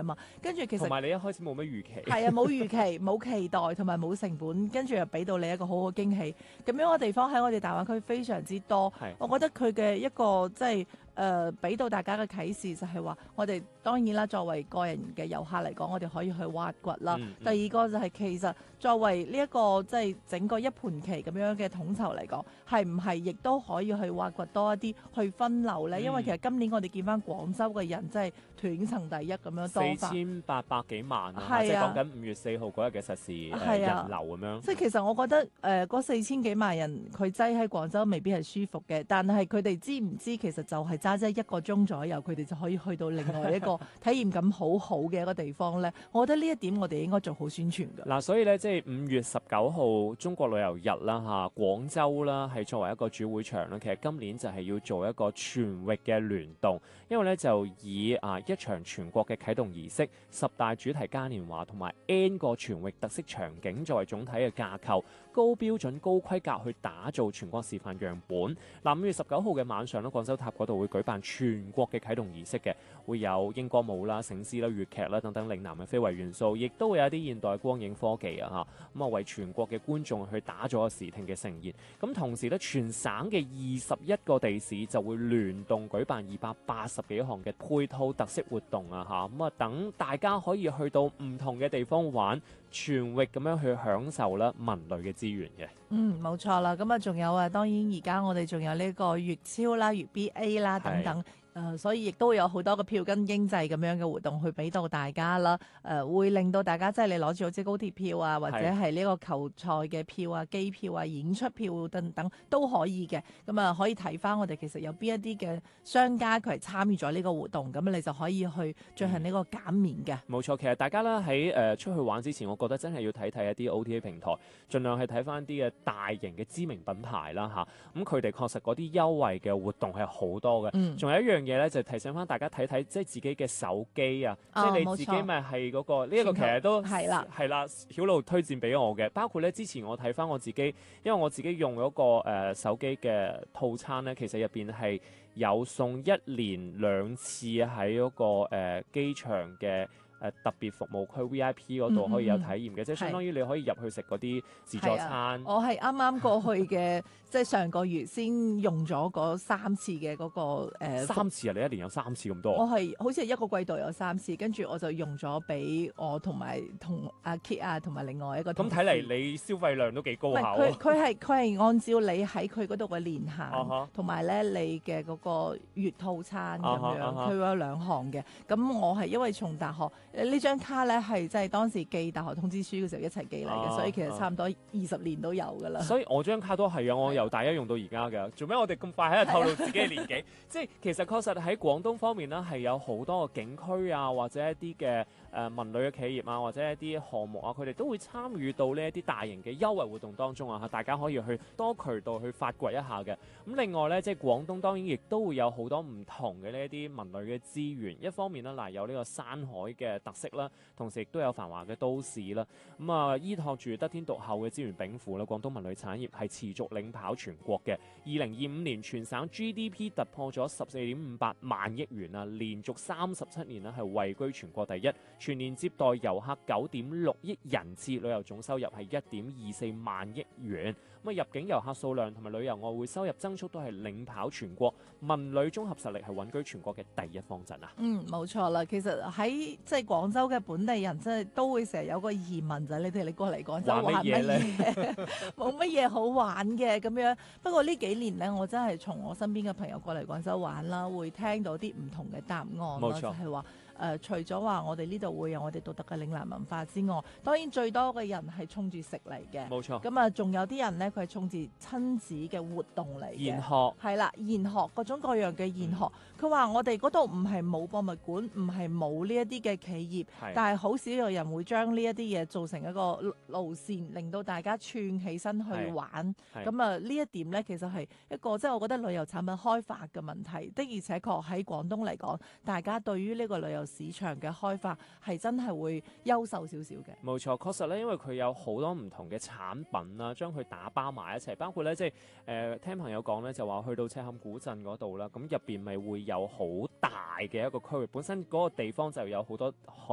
啊嘛。跟住其實同埋你一開始冇乜預期， 係啊，冇預期、冇期待同埋冇成本，跟住又俾到你一個好好驚喜。咁樣嘅地方喺我哋大灣區非常之多， 係我覺得佢嘅一個即係俾到大家嘅啟示就係話，我哋當然啦，作為個人嘅遊客嚟講，我哋可以去挖掘啦。第二個就係其實作為呢一個即係整個一盤棋咁樣嘅統籌嚟講，係唔係亦都可以去挖掘多一啲去分流呢？因為其實今年我哋見翻廣州嘅人真係斷層第一咁樣多法。 4800幾萬啊， 係啊即係講緊5月4號嗰日嘅實時人流咁樣。 即係其實我覺得嗰4000幾萬人佢擠喺廣州未必係舒服嘅，但係佢哋知唔知其實就係揸1個鐘左右，佢哋就可以去到另外一個體驗感好好嘅一個地方呢？我覺得呢一點我哋應該做好宣傳㗎。 嗱，所以咧即係5月19號中國旅遊日啦嚇，廣州啦係作為一個主會場啦，其實今年就係要做一個全域嘅聯動，因為咧就以一場全國嘅啟動儀式、10大主題嘉年華同埋 N 個全域特色場景作為總體嘅架構，高標準高規格去打造全國示範樣本。嗱，5月19號嘅晚上咧，廣州塔嗰度會舉辦全國嘅啟動儀式嘅，會有英歌舞啦、醒獅啦、粵劇啦等等嶺南嘅非遺元素，亦都會有一啲現代光影科技啊嚇，咁啊為全國嘅觀眾去打造個視聽嘅盛宴。咁同時咧，全省嘅21個地市就會聯動舉辦280幾項嘅配套特色活動啊嚇，咁啊等大家可以去到唔同嘅地方玩，全域咁樣去享受啦文旅嘅資源嘅。 冇錯啦。咁啊，仲有當然而家我哋仲有呢個粵超啦、粵 BA 啦等等。所以亦都有好多個票根經濟咁樣嘅活動去俾到大家啦。會令到大家即係你攞住好似高鐵票啊，或者係呢個球賽嘅票啊、機票啊、演出票等等都可以嘅。咁啊，可以睇翻我哋其實有邊一啲嘅商家佢係參與咗呢個活動，咁你就可以去進行呢個減免嘅。 冇錯，其實大家啦喺出去玩之前，我覺得真係要睇睇一啲 OTA 平台，盡量係睇翻啲嘅大型嘅知名品牌啦嚇。咁佢哋確實嗰啲優惠嘅活動係好多嘅。仲有一樣嘢咧，就提醒翻大家睇睇即係自己嘅手機啊，即係你自己咪係嗰個呢一個其實都係啦，曉露推薦俾我嘅。包括咧之前我睇翻我自己，因為我自己用嗰個手機嘅套餐咧，其實入邊係有送1年2次喺嗰個機場嘅特別服務區 VIP 嗰度可以有體驗嘅，即係相當於你可以入去食嗰啲自助餐。 我係啱啱過去嘅，即係上個月先用咗嗰3次嘅嗰個 3次啊！你一年有3次咁多？ 我係好似係1個季度有3次，跟住我就用咗俾我同阿 Kit 啊，同埋另外一個同事。 咁睇嚟你消費量都幾高下喎。 佢係按照你喺佢嗰度嘅年限，同埋咧你嘅嗰個月套餐咁樣，佢有2項嘅。咁我係因為從大學。呢張卡咧係即係當時寄大學通知書嘅時候一齊寄嚟嘅，所以其實差唔多20年都有㗎啦。 所以我張卡都係啊，我由大一用到而家嘅。做咩我哋咁快喺度透露自己嘅年紀？即係其實確實喺廣東方面呢，係有好多個景區啊，或者一啲嘅文旅嘅企業啊，或者一啲項目啊，佢哋都會參與到呢一啲大型嘅優惠活動當中啊，大家可以去多渠道去發掘一下嘅。咁另外呢，即係廣東當然亦都會有好多唔同嘅呢一啲文旅嘅資源。一方面呢，嗱有呢個山海嘅特色啦，同時亦都有繁華嘅都市啦。咁啊，依託住得天獨厚嘅資源稟賦啦，廣東文旅產業係持續領跑全國嘅。2025年全省 GDP 突破咗14.58萬億元啊，連續37年呢係位居全國第一。全年接待遊客9.6億人次，旅遊總收入係1.24萬億元。咁啊，入境遊客數量同埋旅遊外匯收入增速都係領跑全國，文旅綜合實力係穩居全國嘅第一方陣啊！ 冇錯啦。其實喺即係廣州嘅本地人，真係都會成日有個疑問就係：你過嚟廣州玩乜嘢？冇乜嘢好玩嘅咁樣。不過呢幾年呢，我真係從我身邊嘅朋友過嚟廣州玩啦，會聽到啲唔同嘅答案啦，就係話。除咗話我哋呢度會有我哋獨特嘅嶺南文化之外，當然最多嘅人係衝住食嚟嘅， 冇錯。 咁啊，仲有啲人呢，佢係衝住親子嘅活動嚟嘅， 研學係啦，研學各種各樣嘅研學。佢話我哋嗰度唔係冇博物館，唔係冇呢一啲嘅企業，但係好少有人會將呢一啲嘢做成一個路線，令到大家串起身去玩。咁啊，呢一點呢，其實係一個即係我覺得旅遊產品開發嘅問題。的而且確喺廣東嚟講，大家對於呢個旅遊市場嘅開發係真係會優秀少少嘅。 冇錯，確實咧，因為佢有好多唔同嘅產品啦，將佢打包埋一齊，包括咧即係聽朋友講咧，就話去到赤坎古鎮嗰度啦，咁入邊咪會有好大嘅一個區域，本身嗰個地方就有好多